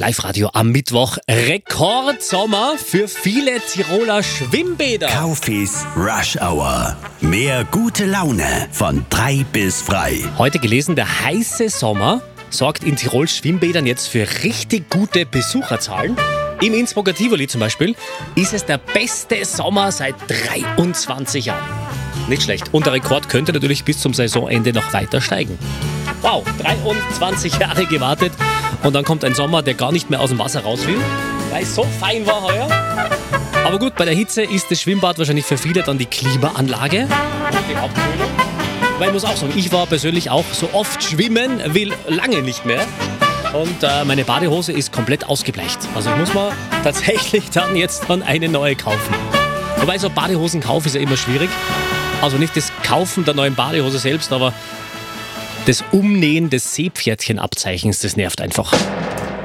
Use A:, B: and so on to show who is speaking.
A: Live-Radio am Mittwoch. Rekordsommer für viele Tiroler Schwimmbäder.
B: Kaufis Rush Hour. Mehr gute Laune von 3 bis frei.
A: Heute gelesen, der heiße Sommer sorgt in Tirols Schwimmbädern jetzt für richtig gute Besucherzahlen. Im Innsbrucker Tivoli zum Beispiel ist es der beste Sommer seit 23 Jahren. Nicht schlecht. Und der Rekord könnte natürlich bis zum Saisonende noch weiter steigen. Wow, 23 Jahre gewartet und dann kommt ein Sommer, der gar nicht mehr aus dem Wasser raus will, weil es so fein war heuer. Aber gut, bei der Hitze ist das Schwimmbad wahrscheinlich für viele dann die Klimaanlage, die Hauptkühlung. Weil ich muss auch sagen, ich war persönlich auch so oft schwimmen, will lange nicht mehr. Und meine Badehose ist komplett ausgebleicht. Also ich muss mir tatsächlich dann jetzt eine neue kaufen. Wobei so Badehosenkauf ist ja immer schwierig. Also nicht das Kaufen der neuen Badehose selbst, aber das Umnähen des Seepferdchenabzeichens, das nervt einfach.